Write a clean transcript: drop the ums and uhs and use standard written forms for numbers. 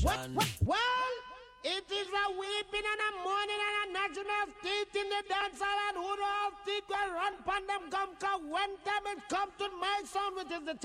What? Well, it is a weeping and a mourning and a gnashing of teeth in the dance hall, and who all teeth will run pon them gum, 'cause when time it come to my sound, which is the